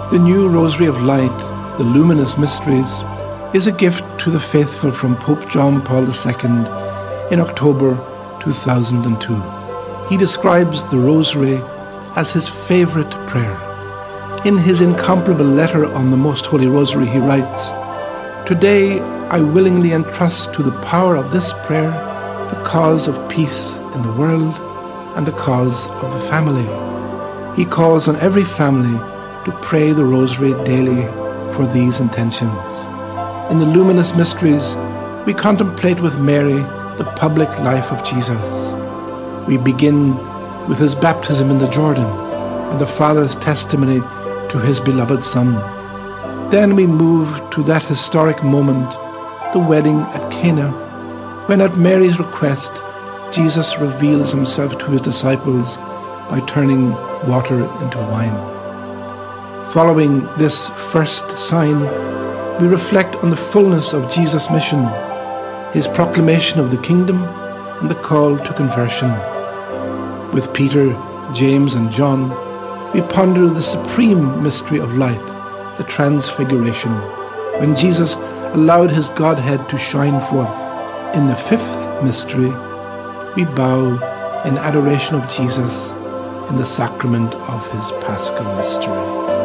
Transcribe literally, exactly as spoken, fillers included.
The new Rosary of Light, the Luminous Mysteries, is a gift to the faithful from Pope John Paul the Second in October two thousand two. He describes the Rosary as his favourite prayer. In his incomparable letter on the Most Holy Rosary, he writes, "Today I willingly entrust to the power of this prayer the cause of peace in the world and the cause of the family." He calls on every family to pray the Rosary daily for these intentions. In the Luminous Mysteries, we contemplate with Mary the public life of Jesus. We begin with his baptism in the Jordan and the Father's testimony to his beloved Son. Then we move to that historic moment, the wedding at Cana, when at Mary's request, Jesus reveals himself to his disciples by turning water into wine. Following this first sign, we reflect on the fullness of Jesus' mission, his proclamation of the kingdom and the call to conversion. With Peter, James and John, we ponder the supreme mystery of light, the Transfiguration, when Jesus allowed his Godhead to shine forth. In the fifth mystery, we bow in adoration of Jesus in the sacrament of his Paschal mystery.